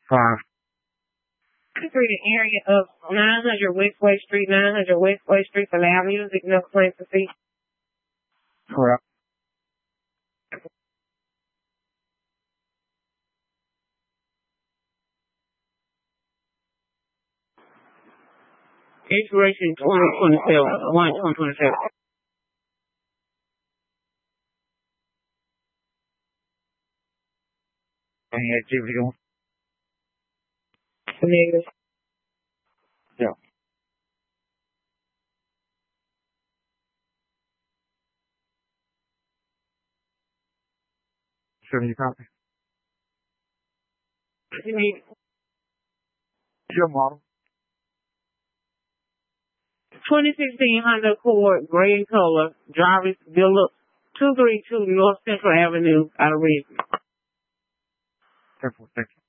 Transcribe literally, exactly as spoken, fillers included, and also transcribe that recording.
Five. Through the area of nine hundred Westway Street, nine hundred Westway Street for loud music, no complaints to see. Correct. Expiration twenty twenty-seven, one twenty twenty-seven. Any activity going? Negative. Yeah. Sure, you copy. You need Your model. twenty sixteen Honda Accord, gray in color, driver's villa, two thirty-two North Central Avenue, out of Redmond. Careful, thank you.